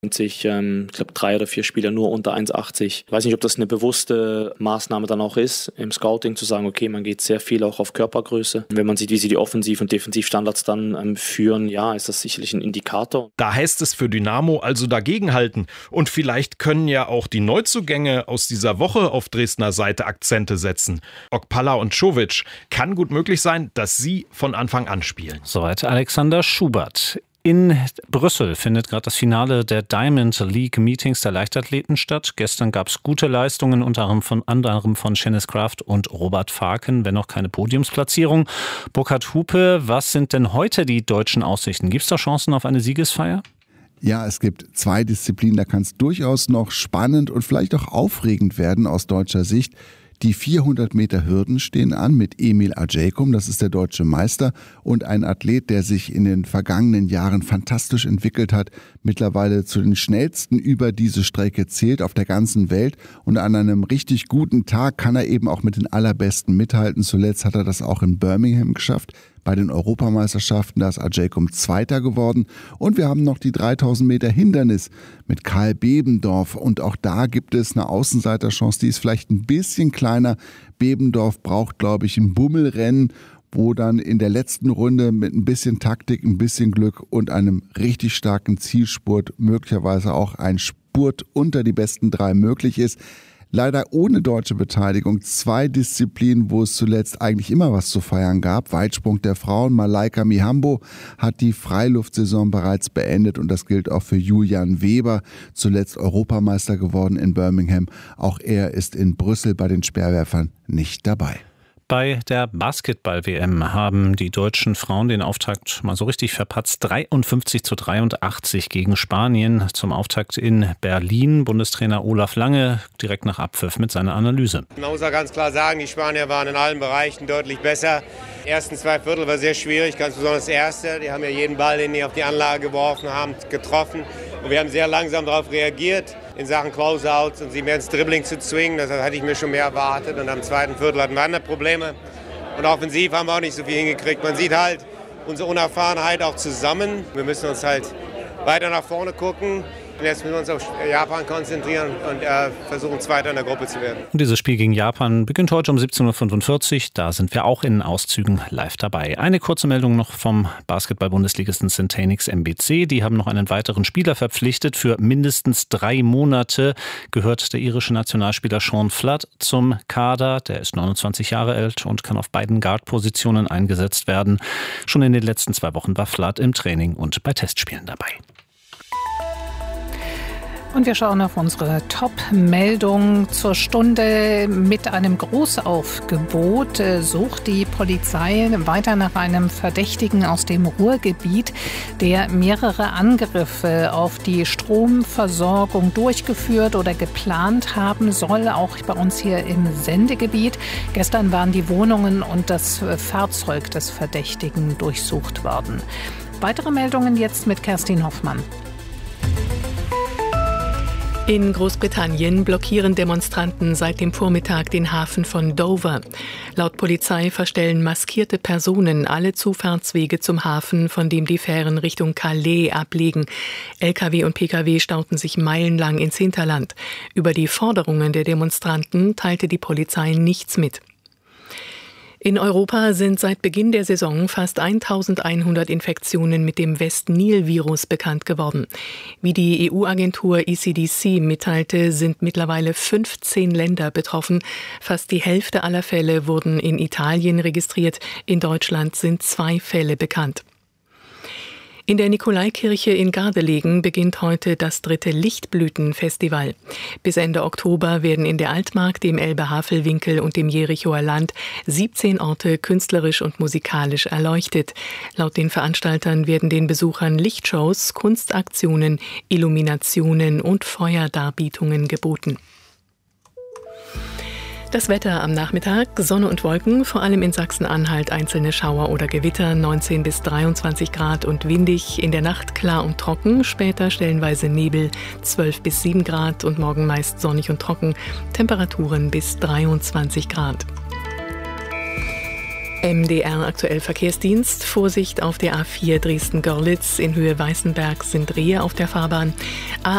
und sich, ich glaube, 3 oder 4 Spieler nur unter 1,80. Ich weiß nicht, ob das eine bewusste Maßnahme dann auch ist, im Scouting zu sagen, okay, man geht sehr viel auch auf Körpergröße. Wenn man sieht, wie sie die Offensiv- und Defensivstandards dann führen, ja, ist das sicherlich ein Indikator. Da heißt es für Dynamo also dagegenhalten. Und vielleicht können ja auch die Neuzugänge aus dieser Woche auf Dresdner Seite Akzente setzen. Okpala und Čović. Kann gut möglich sein, dass sie von Anfang an spielen. Soweit Alexander Schubert. In Brüssel findet gerade das Finale der Diamond League Meetings der Leichtathleten statt. Gestern gab es gute Leistungen, unter anderem von Shannis Kraft und Robert Faken, wenn auch keine Podiumsplatzierung. Burkhard Hupe, was sind denn heute die deutschen Aussichten? Gibt es da Chancen auf eine Siegesfeier? Ja, es gibt 2 Disziplinen, da kann es durchaus noch spannend und vielleicht auch aufregend werden aus deutscher Sicht. Die 400 Meter Hürden stehen an mit Emil Aceykum, das ist der deutsche Meister und ein Athlet, der sich in den vergangenen Jahren fantastisch entwickelt hat, mittlerweile zu den schnellsten über diese Strecke zählt auf der ganzen Welt und an einem richtig guten Tag kann er eben auch mit den Allerbesten mithalten. Zuletzt hat er das auch in Birmingham geschafft. Bei den Europameisterschaften, da ist Aceykum Zweiter geworden. Und wir haben noch die 3000 Meter Hindernis mit Karl Bebendorf. Und auch da gibt es eine Außenseiterchance, die ist vielleicht ein bisschen kleiner. Bebendorf braucht, glaube ich, ein Bummelrennen, wo dann in der letzten Runde mit ein bisschen Taktik, ein bisschen Glück und einem richtig starken Zielspurt möglicherweise auch ein Spurt unter die besten 3 möglich ist. Leider ohne deutsche Beteiligung 2 Disziplinen, wo es zuletzt eigentlich immer was zu feiern gab. Weitsprung der Frauen. Malaika Mihambo hat die Freiluftsaison bereits beendet und das gilt auch für Julian Weber, zuletzt Europameister geworden in Birmingham. Auch er ist in Brüssel bei den Speerwerfern nicht dabei. Bei der Basketball-WM haben die deutschen Frauen den Auftakt mal so richtig verpatzt. 53-83 gegen Spanien zum Auftakt in Berlin. Bundestrainer Olaf Lange direkt nach Abpfiff mit seiner Analyse. Man muss ja ganz klar sagen, die Spanier waren in allen Bereichen deutlich besser. Die ersten 2 Viertel war sehr schwierig, ganz besonders das erste. Die haben ja jeden Ball, den die auf die Anlage geworfen haben, getroffen. Und wir haben sehr langsam darauf reagiert in Sachen Closeouts und sie mehr ins Dribbling zu zwingen. Das hatte ich mir schon mehr erwartet. Und am zweiten Viertel hatten wir andere Probleme. Und offensiv haben wir auch nicht so viel hingekriegt. Man sieht halt unsere Unerfahrenheit auch zusammen. Wir müssen uns halt weiter nach vorne gucken. Und jetzt müssen wir uns auf Japan konzentrieren und versuchen, Zweiter in der Gruppe zu werden. Und dieses Spiel gegen Japan beginnt heute um 17.45 Uhr. Da sind wir auch in Auszügen live dabei. Eine kurze Meldung noch vom Basketball-Bundesligisten Centenix MBC. Die haben noch einen weiteren Spieler verpflichtet. Für mindestens 3 Monate gehört der irische Nationalspieler Sean Flood zum Kader. Der ist 29 Jahre alt und kann auf beiden Guard-Positionen eingesetzt werden. Schon in den letzten 2 Wochen war Flood im Training und bei Testspielen dabei. Und wir schauen auf unsere Top-Meldung zur Stunde. Mit einem Großaufgebot sucht die Polizei weiter nach einem Verdächtigen aus dem Ruhrgebiet, der mehrere Angriffe auf die Stromversorgung durchgeführt oder geplant haben soll, auch bei uns hier im Sendegebiet. Gestern waren die Wohnungen und das Fahrzeug des Verdächtigen durchsucht worden. Weitere Meldungen jetzt mit Kerstin Hoffmann. In Großbritannien blockieren Demonstranten seit dem Vormittag den Hafen von Dover. Laut Polizei verstellen maskierte Personen alle Zufahrtswege zum Hafen, von dem die Fähren Richtung Calais ablegen. Lkw und Pkw stauten sich meilenlang ins Hinterland. Über die Forderungen der Demonstranten teilte die Polizei nichts mit. In Europa sind seit Beginn der Saison fast 1100 Infektionen mit dem West-Nil-Virus bekannt geworden. Wie die EU-Agentur ECDC mitteilte, sind mittlerweile 15 Länder betroffen. Fast die Hälfte aller Fälle wurden in Italien registriert. In Deutschland sind 2 Fälle bekannt. In der Nikolaikirche in Gardelegen beginnt heute das 3. Lichtblütenfestival. Bis Ende Oktober werden in der Altmark, dem Elbe-Havelwinkel und dem Jerichoer Land 17 Orte künstlerisch und musikalisch erleuchtet. Laut den Veranstaltern werden den Besuchern Lichtshows, Kunstaktionen, Illuminationen und Feuerdarbietungen geboten. Das Wetter am Nachmittag, Sonne und Wolken, vor allem in Sachsen-Anhalt einzelne Schauer oder Gewitter, 19 bis 23 Grad und windig, in der Nacht klar und trocken, später stellenweise Nebel, 12 bis 7 Grad und morgen meist sonnig und trocken, Temperaturen bis 23 Grad. MDR aktuell Verkehrsdienst. Vorsicht auf der A4 Dresden-Görlitz. In Höhe Weißenberg sind Rehe auf der Fahrbahn.